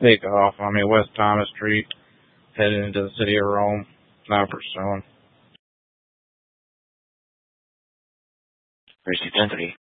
take off. I mean, West Thomas Street, heading into the city of Rome, now pursuing. Receipt entry.